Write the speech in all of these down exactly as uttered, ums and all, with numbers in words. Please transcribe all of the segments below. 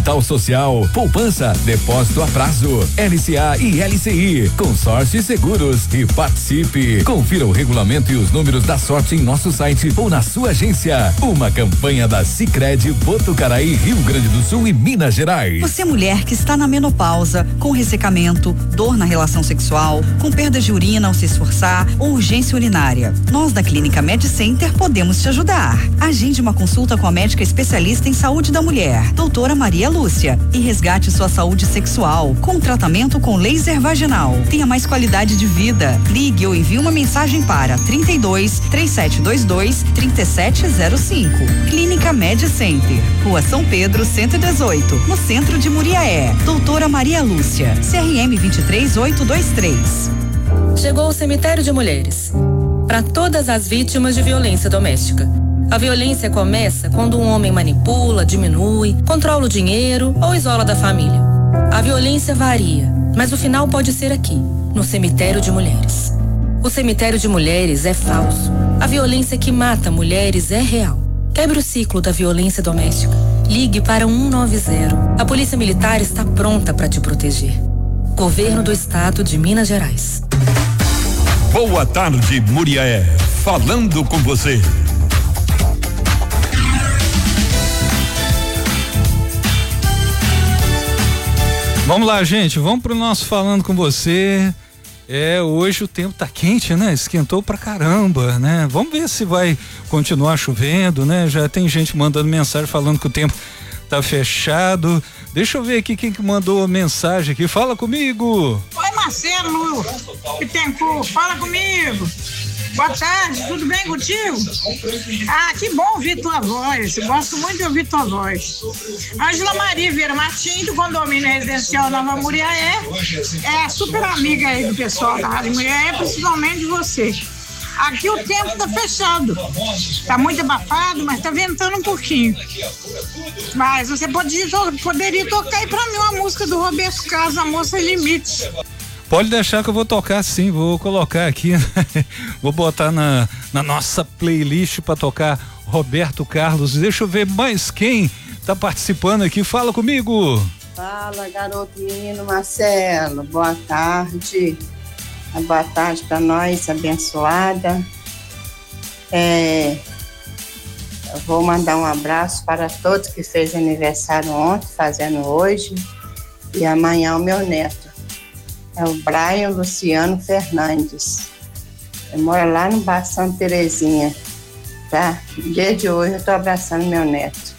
Tal Social, poupança, depósito a prazo, L C A e L C I, consórcio e seguros e participe. Confira o regulamento e os números da sorte em nosso site ou na sua agência. Uma campanha da Sicredi Botucaraí, Rio Grande do Sul e Minas Gerais. Você, mulher que está na menopausa, com ressecamento, dor na relação sexual, com perda de urina ao se esforçar ou urgência urinária. Nós da Clínica Med Center podemos te ajudar. Agende uma consulta com a médica especialista em saúde da mulher, doutora Maria Lúcia, e resgate sua saúde sexual com tratamento com laser vaginal. Tenha mais qualidade de vida. Ligue ou envie uma mensagem para trinta e dois, três sete dois dois, trinta e sete zero cinco. Clínica Med Center, Rua São Pedro, cento e dezoito, no centro de Muriaé. Doutora Maria Lúcia, C R M vinte e três oito dois três. Chegou o Cemitério de Mulheres. Para todas as vítimas de violência doméstica. A violência começa quando um homem manipula, diminui, controla o dinheiro ou isola da família. A violência varia, mas o final pode ser aqui, no Cemitério de Mulheres. O Cemitério de Mulheres é falso. A violência que mata mulheres é real. Quebre o ciclo da violência doméstica. Ligue para um nove zero. A Polícia Militar está pronta para te proteger. Governo do Estado de Minas Gerais. Boa tarde, Muriaé. Falando com você. Vamos lá, gente, vamos pro nosso Falando com Você. É, hoje o tempo tá quente, né? Esquentou pra caramba, né? Vamos ver se vai continuar chovendo, né? Já tem gente mandando mensagem falando que o tempo tá fechado. Deixa eu ver aqui quem que mandou mensagem aqui. Fala comigo. Oi, Marcelo Bittencourt, fala comigo. Boa tarde, tudo bem contigo? Ah, que bom ouvir tua voz, gosto muito de ouvir tua voz. Ângela Maria Vieira Martins, do condomínio residencial Nova Muriaé, é super amiga aí do pessoal da Rádio Muriaé, principalmente de você. Aqui o tempo tá fechado, tá muito abafado, mas tá ventando um pouquinho. Mas você pode, poderia tocar aí pra mim uma música do Roberto Carlos, A Moça Limite. Pode deixar que eu vou tocar sim, vou colocar aqui, vou botar na, na nossa playlist para tocar Roberto Carlos. Deixa eu ver mais quem tá participando aqui, fala comigo. Fala, garoto menino Marcelo, boa tarde, boa tarde para nós, abençoada. É, eu vou mandar um abraço para todos que fez aniversário ontem, fazendo hoje, e amanhã o meu neto. É o Brian Luciano Fernandes. Ele mora lá no bairro Santa Terezinha, tá? Desde hoje eu estou abraçando meu neto.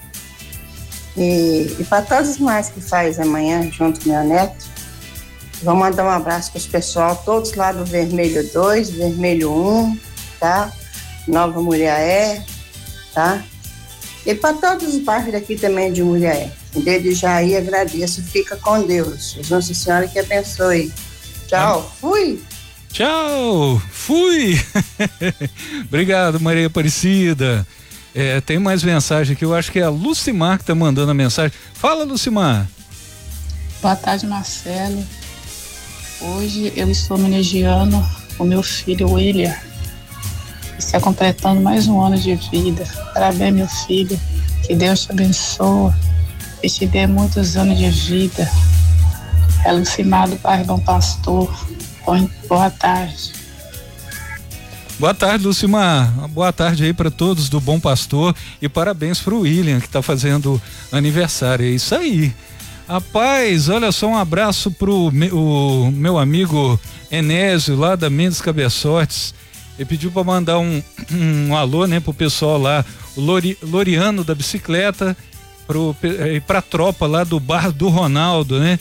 E, e para todos os mais que faz amanhã junto com meu neto, vou mandar um abraço para os pessoal, todos lá do Vermelho dois, Vermelho um, tá? Nova Muriaé, tá? E para todos os bairros daqui também de Muriaé. Desde já aí agradeço, fica com Deus. Nossa Senhora que abençoe. Tchau, fui. Tchau, fui. Obrigado, Maria Aparecida. É, tem mais mensagem aqui, eu acho que é a Lucimar que tá mandando a mensagem. Fala, Lucimar. Boa tarde, Marcelo. Hoje eu estou homenageando o meu filho William. Está completando mais um ano de vida. Parabéns, meu filho. Que Deus te abençoe. Que te dê muitos anos de vida. É Lucimar do bairro Bom Pastor. Boa tarde. Boa tarde, Lucimar. Boa tarde aí para todos do Bom Pastor e parabéns pro William que tá fazendo aniversário. É isso aí. Rapaz, olha só, um abraço pro me, o meu amigo Enésio lá da Mendes Cabeçortes. Ele pediu para mandar um, um alô, né, pro pessoal lá, o Lori, Loriano da bicicleta, pro, e pra tropa lá do bar do Ronaldo, né?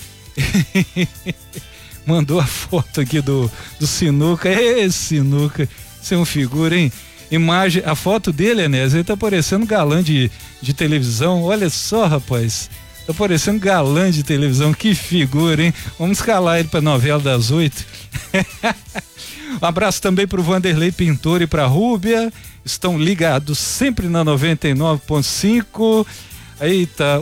Mandou a foto aqui do, do Sinuca. Ê, Sinuca, você é um figura, hein? Imagem, a foto dele, Enésio, ele tá parecendo galã de, de televisão. Olha só, rapaz. Tá parecendo galã de televisão, que figura, hein? Vamos escalar ele pra novela das oito. Um abraço também pro Vanderlei Pintor e pra Rúbia. Estão ligados sempre na noventa e nove ponto cinco. Eita,